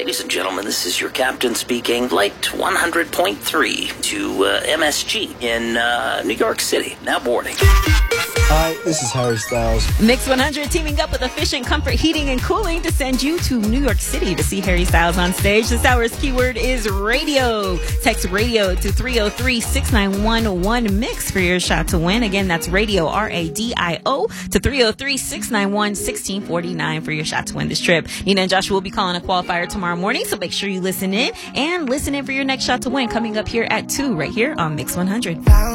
Ladies and gentlemen, this is your captain speaking. Flight 100.3 to MSG in New York City. Now boarding. Hi, this is Harry Styles. Mix 100 teaming up with Efficient Comfort Heating and Cooling to send you to New York City to see Harry Styles on stage. This hour's keyword is radio. Text radio to 303-691-1MIX for your shot to win. Again, that's radio, RADIO, to 303-691-1649 for your shot to win this trip. Nina and Joshua will be calling a qualifier tomorrow morning, so make sure you listen in for your next shot to win coming up here at 2 right here on Mix 100.